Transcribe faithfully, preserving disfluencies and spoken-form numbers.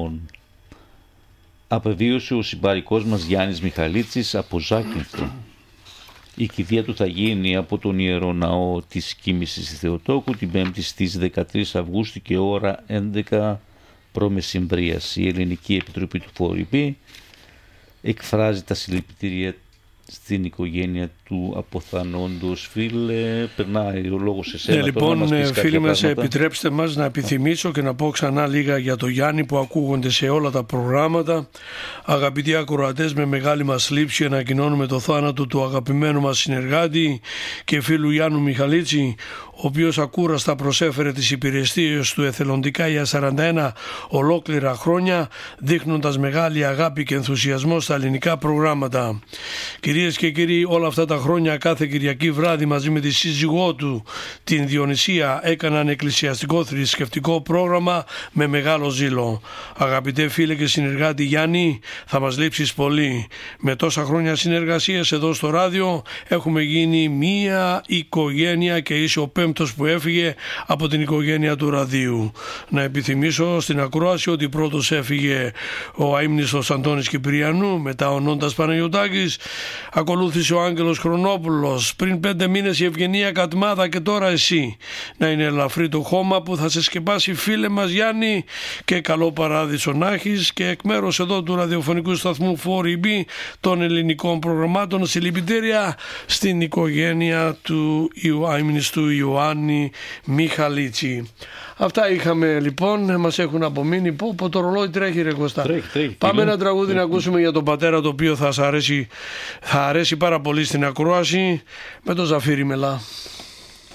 Αθηνών. Απεβίωσε ο συμπαρικός μας Γιάννης Μιχαλίτσης από Ζάκυνθο. Η κηδεία του θα γίνει από τον Ιερό Ναό της Κοίμησης στη Θεοτόκου την Πέμπτη στις δεκατρείς Αυγούστου και ώρα έντεκα προμεσημβρίας. Η Ελληνική Επιτροπή του Φοριπή εκφράζει τα συλληπιτήρια στην οικογένεια του αποθανόντος. Φίλε, περνάει ο λόγος σε σένα. Ναι, λοιπόν, φίλοι μας, επιτρέψτε μας να επιθυμήσω και να πω ξανά λίγα για το Γιάννη που ακούγονται σε όλα τα προγράμματα. Αγαπητοί ακροατές, με μεγάλη μας λήψη ανακοινώνουμε το θάνατο του αγαπημένου μας συνεργάτη και φίλου Γιάννου Μιχαλίτση, ο οποίος ακούραστα προσέφερε τις υπηρεσίες του εθελοντικά για σαράντα ένα ολόκληρα χρόνια, δείχνοντας μεγάλη αγάπη και ενθουσιασμό στα ελληνικά προγράμματα. Κυρίες και κύριοι, όλα αυτά τα χρόνια κάθε Κυριακή βράδυ μαζί με τη σύζυγό του, την Διονυσία, έκαναν εκκλησιαστικό θρησκευτικό πρόγραμμα με μεγάλο ζήλο. Αγαπητέ φίλε και συνεργάτη Γιάννη, θα μας λείψεις πολύ. Με τόσα χρόνια συνεργασίας εδώ στο ράδιο έχουμε γίνει μία οικογένεια και είσαι ο πέμπτος που έφυγε από την οικογένεια του ραδίου. Να επιθυμίσω στην ακρόαση ότι πρώτος έφυγε ο αείμνηστος Αντώνης Κυπριανού, μετά ο Νόντας Παναγιωτάκης, ακολούθησε ο Άγγελος Χρονόπουλος, πριν πέντε μήνες η Ευγενία Κατμάδα και τώρα εσύ. Να είναι ελαφρύ το χώμα που θα σε σκεπάσει, φίλε μας Γιάννη, και καλό παράδεισο να έχεις. Και εκ μέρους εδώ του ραδιοφωνικού σταθμού φορ ι μπι των ελληνικών προγραμμάτων, συλληπιτήρια στην οικογένεια του αείμνηστου Ιωάννη Μιχαλίτση. Αυτά είχαμε λοιπόν, μας έχουν απομείνει. Πω, πω το ρολόι τρέχει ρε Κωστά. Τρέχει, τρέχει. Πάμε ένα τραγούδι τρέχει. Να ακούσουμε για τον πατέρα, το οποίο θα σας αρέσει, θα αρέσει πάρα πολύ στην ακρόαση, με το Ζαφύρι Μελά.